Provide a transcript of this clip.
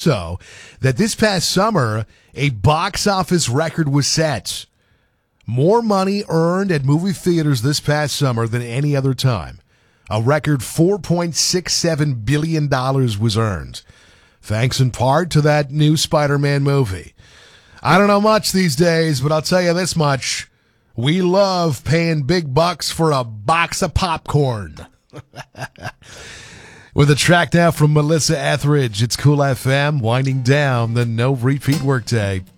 so that this past summer, a box office record was set. More money earned at movie theaters this past summer than any other time. A record $4.67 billion was earned, thanks in part to that new Spider-Man movie. I don't know much these days, but I'll tell you this much. We love paying big bucks for a box of popcorn. With a track now from Melissa Etheridge, it's Cool FM, winding down the no repeat workday.